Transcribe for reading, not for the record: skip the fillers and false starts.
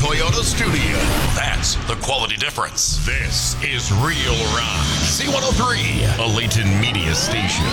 Toyota studio. That's the quality difference. This is Real Rock. C103, a Layton media station.